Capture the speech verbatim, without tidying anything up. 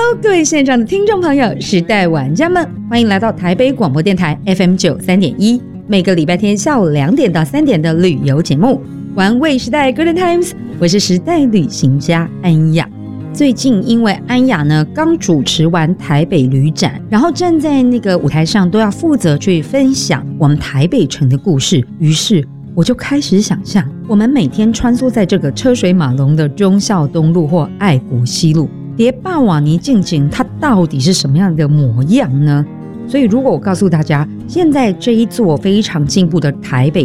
Hello， 各位线上的听众朋友，时代玩家们，欢迎来到台北广播电台 F M 九三点一，每个礼拜天下午两点到三点的旅游节目，玩味时代 Golden Times， 我是时代旅行家安雅。最近因为安雅呢刚主持完台北旅展，然后站在那个舞台上都要负责去分享我们台北城的故事，于是我就开始想象，我们每天穿梭在这个车水马龙的忠孝东路或爱国西路，叠霸瓦尼近景它到底是什么样的模样呢？所以如果我告诉大家，现在这一座非常进步的台北